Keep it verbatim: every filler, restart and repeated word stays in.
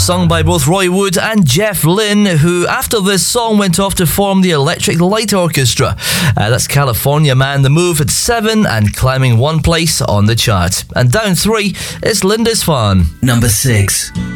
sung by both Roy Wood and Jeff Lynne, who after this song went off to form the Electric Light Orchestra. Uh, that's California Man. The Move at seven and climbing one place on the chart. And down three is Lindisfarne. Number six.